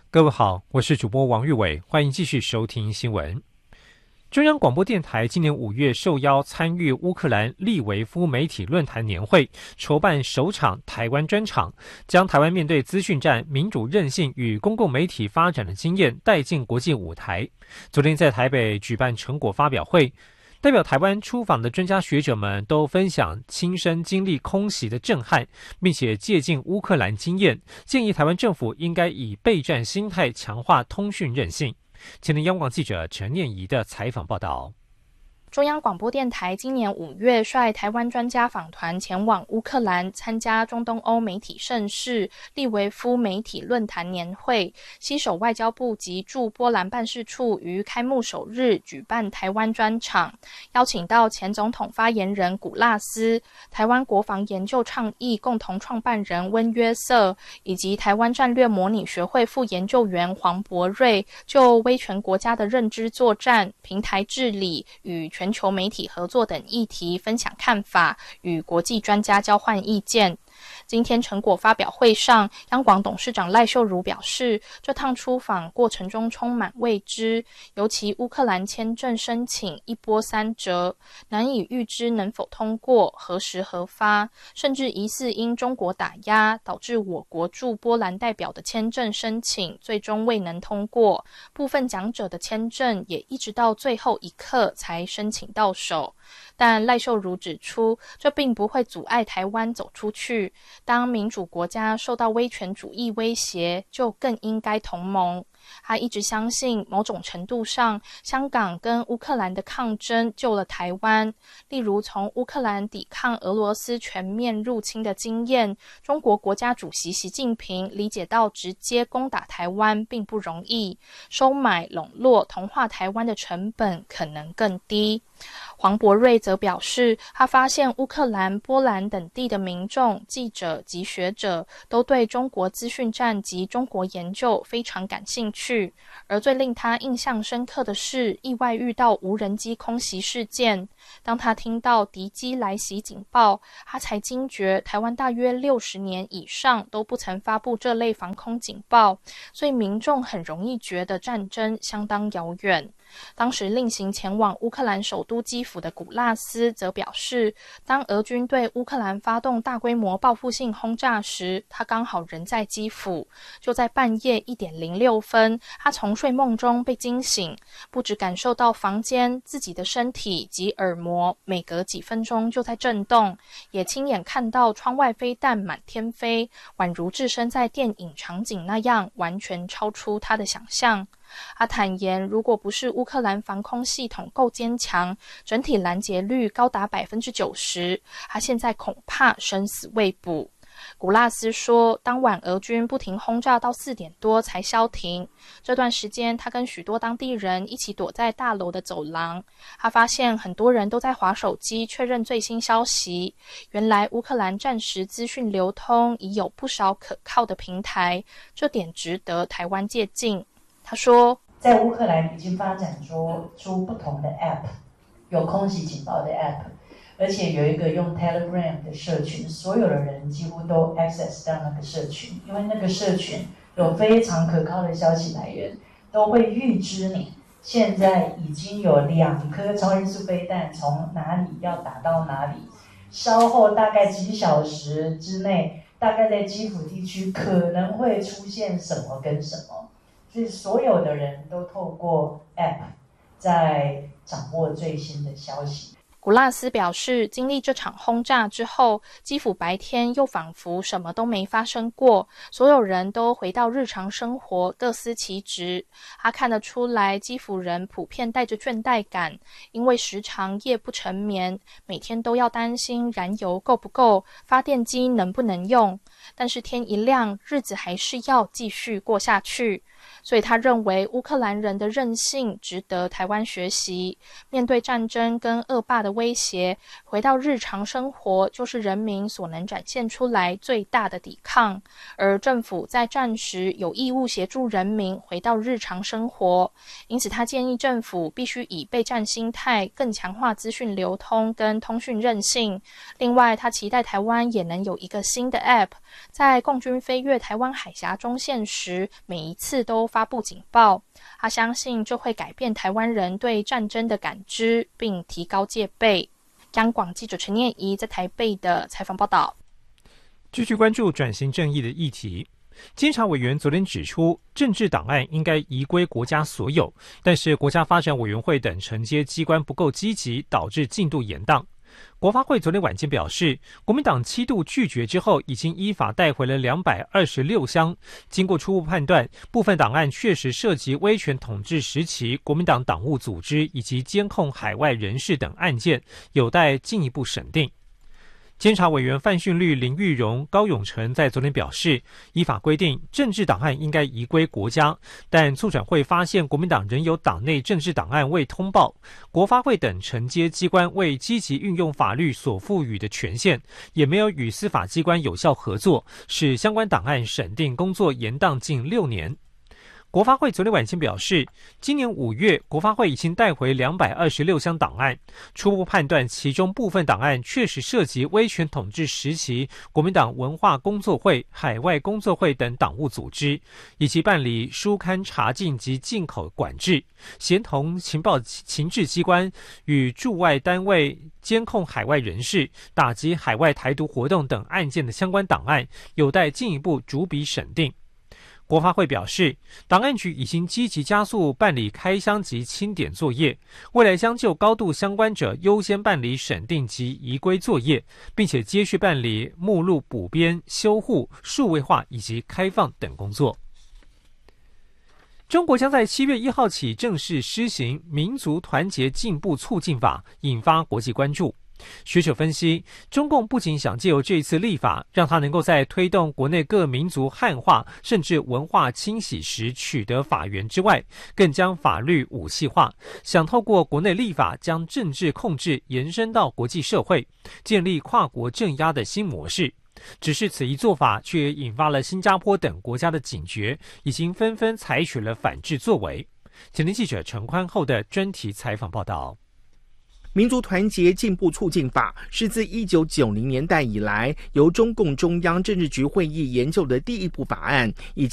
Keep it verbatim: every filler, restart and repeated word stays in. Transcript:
各位好，我是主播王玉伟，欢迎继续收听新闻。中央广播电台今年五月受邀参与乌克兰利维夫媒体论坛年会，筹办首场台湾专场，将台湾面对资讯战、民主韧性与公共媒体发展的经验带进国际舞台。昨天在台北举办成果发表会，代表台湾出访的专家学者们都分享亲身经历空袭的震撼，并且借鉴乌克兰经验，建议台湾政府应该以备战心态强化通讯韧性。前天央广记者陈念怡的采访报道。 中央广播电台今年五月率台湾专家访团前往乌克兰参加中东欧媒体盛事利维夫媒体论坛年会，携手外交部及驻波兰办事处于开幕首日举办台湾专场，邀请到前总统发言人古拉斯、台湾国防研究倡议共同创办人温约瑟以及台湾战略模拟学会副研究员黄博瑞，就威权国家的认知作战、平台治理与全球媒体合作等议题分享看法，与国际专家交换意见。今天成果发表会上，央广董事长赖秀如表示，这趟出访过程中充满未知，尤其乌克兰签证申请一波三折，难以预知能否通过、何时核发，甚至疑似因中国打压，导致我国驻波兰代表的签证申请最终未能通过，部分讲者的签证也一直到最后一刻才申请到手。但赖秀如指出，这并不会阻碍台湾走出去，当民主国家受到威权主义威胁，就更应该同盟。他一直相信，某种程度上，香港跟乌克兰的抗争救了台湾。例如，从乌克兰抵抗俄罗斯全面入侵的经验，中国国家主席习近平理解到直接攻打台湾并不容易，收买、笼络、同化台湾的成本可能更低。黄博瑞则表示，他发现乌克兰、波兰等地的民众、记者及学者都对中国资讯战及中国研究非常感兴趣，而最令他印象深刻的是意外遇到无人机空袭事件。当他听到敌机来袭警报，他才惊觉台湾大约六十年以上都不曾发布这类防空警报，所以民众很容易觉得战争相当遥远。当时另行前往乌克兰首都基辅的古拉斯则表示，当俄军对乌克兰发动大规模报复性轰炸时，他刚好人在基辅。就在半夜一点零六分，他从睡梦中被惊醒，不只感受到房间、自己的身体及耳膜每隔几分钟就在震动，也亲眼看到窗外飞弹满天飞，宛如置身在电影场景那样，完全超出他的想象。他坦言，如果不是乌克兰防空系统够坚强，整体拦截率高达 百分之九十， 他现在恐怕生死未卜。古拉斯说，当晚俄军不停轰炸到四点多才消停，这段时间他跟许多当地人一起躲在大楼的走廊，他发现很多人都在滑手机确认最新消息。原来乌克兰战时资讯流通已有不少可靠的平台，这点值得台湾借鉴。他说， 在乌克兰已经发展出出不同的 App， 有空袭警报的 App， 而且有一个用 Telegram 的社群，所有的人几乎都 access 到那个社群，因为那个社群有非常可靠的消息来源，都会预知你现在已经有两颗超音速飞弹从哪里要打到哪里，稍后大概几小时之内，大概在基辅地区可能会出现什么跟什么。所以所有的人都透过 App 在掌握最新的消息。 古拉斯表示，经历这场轰炸之后，基辅白天又仿佛什么都没发生过，所有人都回到日常生活，各司其职。他看得出来，基辅人普遍带着倦怠感，因为时常夜不成眠，每天都要担心燃油够不够，发电机能不能用。但是天一亮，日子还是要继续过下去。所以他认为乌克兰人的韧性值得台湾学习，面对战争跟恶霸的的威胁，回到日常生活就是人民所能展现出来最大的抵抗，而政府在战时有义务协助人民回到日常生活，因此他建议政府必须以备战心态更强化资讯流通跟通讯韧性。另外，他期待台湾也能有一个新的 App， 在共军飞越台湾海峡中线时，每一次都发布警报。他相信这会改变台湾人对战争的感知，并提高戒备。央广记者陈念怡在台北的采访报道。 继续关注转型正义的议题。监察委员昨天指出，政治档案应该移归国家所有，但是国家发展委员会等承接机关不够积极，导致进度延宕。国发会昨天晚间表示，国民党七度拒绝之后，已经依法带回了两百二十六箱。经过初步判断，部分档案确实涉及威权统治时期国民党党务组织以及监控海外人士等案件，有待进一步审定。监察委员范训律、林玉荣、高永成在昨天表示，依法规定，政治档案应该移归国家，但促转会发现国民党仍有党内政治档案未通报，国发会等承接机关未积极运用法律所赋予的权限，也没有与司法机关有效合作，使相关档案审定工作延宕近六年。国发会昨天晚间表示，今年五月，国发会已经带回两百二十六箱档案，初步判断其中部分档案确实涉及威权统治时期国民党文化工作会、海外工作会等党务组织，以及办理书刊查禁及进口管制，协同情报情治机关与驻外单位监控海外人士、打击海外台独活动等案件的相关档案，有待进一步逐笔审定。国发会表示，档案局已经积极加速办理开箱及清点作业，未来将就高度相关者优先办理审定及移归作业，并且接续办理目录补编、修护、数位化以及开放等工作。中国将在七月一号起正式施行民族团结进步促进法，引发国际关注。学者分析，中共不仅想借由这一次立法，让它能够在推动国内各民族汉化甚至文化清洗时取得法源之外，更将法律武器化，想透过国内立法将政治控制延伸到国际社会，建立跨国镇压的新模式。只是此一做法却引发了新加坡等国家的警觉，已经纷纷采取了反制作为。前天记者陈宽厚的专题采访报道。 民族团结进步促进法是自一九九零年代以来由中共中央政治局会议研究的第一部法案，以